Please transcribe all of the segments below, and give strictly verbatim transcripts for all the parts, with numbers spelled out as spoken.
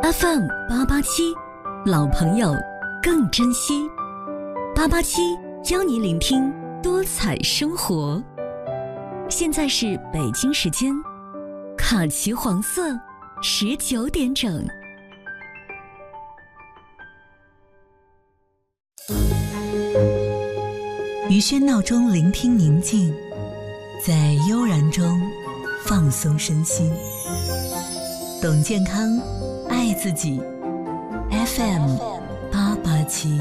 F M 八八七，老朋友更珍惜。八八七邀你聆听多彩生活。现在是北京时间卡其黄色十九点整。 于喧闹中聆听宁静，在悠然中放松身心。懂健康，爱自己。F M 八八七。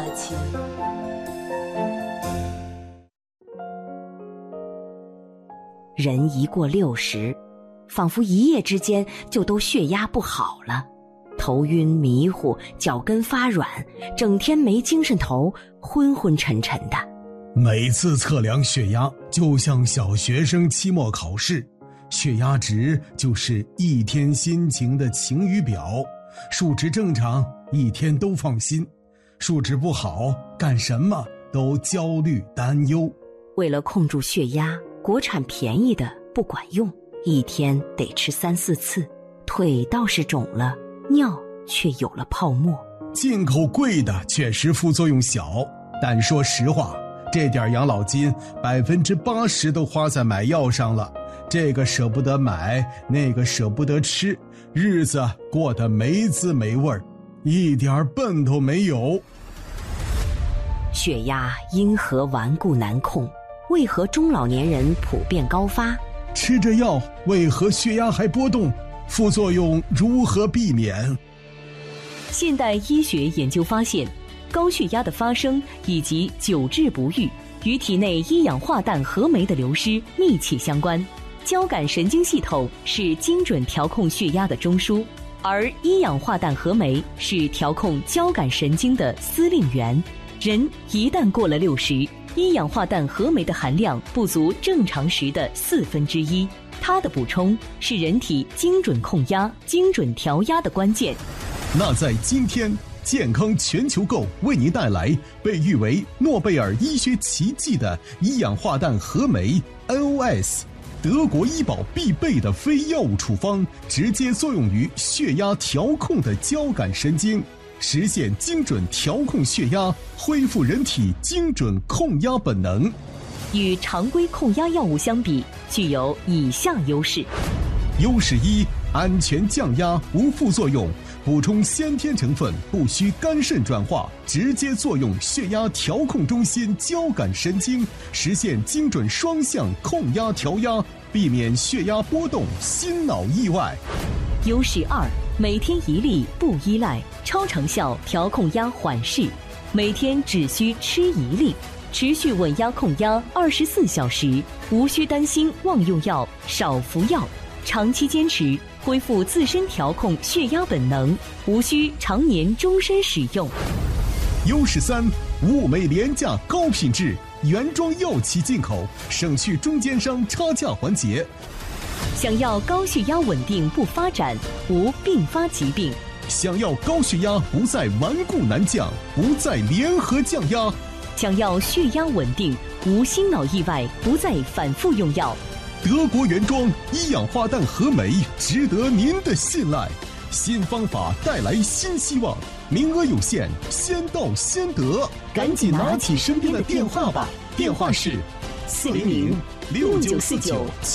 人一过六十，仿佛一夜之间就都血压不好了，头晕迷糊，脚跟发软，整天没精神头，昏昏沉沉的。 每次测量血压就像小学生期末考试，血压值就是一天心情的晴雨表，数值正常一天都放心，数值不好干什么都焦虑担忧。 为了控住血压，国产便宜的不管用，一天得吃三四次，腿倒是肿了，尿却有了泡沫。 进口贵的确实副作用小，但说实话，这点养老金百分之八十都花在买药上了，这个舍不得买，那个舍不得吃，日子过得没滋没味儿，一点奔头没有。 血压因何顽固难控？为何中老年人普遍高发？ 吃着药为何血压还波动？副作用如何避免？ 现代医学研究发现，高血压的发生以及久治不愈与体内一氧化氮合酶的流失密切相关。交感神经系统是精准调控血压的中枢，而一氧化氮合酶是调控交感神经的司令员。人一旦过了六十，一氧化氮合酶的含量不足正常时的四分之一，它的补充是人体精准控压、精准调压的关键。 那在今天，健康全球购为您带来被誉为诺贝尔医学奇迹的一氧化氮合酶 N O S， 德国医保必备的非药物处方，直接作用于血压调控的交感神经，实现精准调控血压，恢复人体精准控压本能。 与常规控压药物相比，具有以下优势： 优势一，安全降压，无副作用。补充先天成分不需肝肾转化，直接作用血压调控中心交感神经，实现精准双向控压调压，避免血压波动、心脑意外。 优势二，每天一粒不依赖，超长效调控压缓释，每天只需吃一粒，持续稳压控压二十四小时，无需担心忘用药、少服药，长期坚持恢复自身调控血压本能，无需常年终身使用。 优势三，物美廉价高品质，原装药企进口，省去中间商差价环节。 想要高血压稳定不发展，无并发疾病， 想要高血压不再顽固难降，不再联合降压， 想要血压稳定无心脑意外，不再反复用药， 德国原装一氧化氮合酶值得您的信赖。新方法带来新希望，名额有限，先到先得，赶紧拿起身边的电话吧，电话是四零零六九四九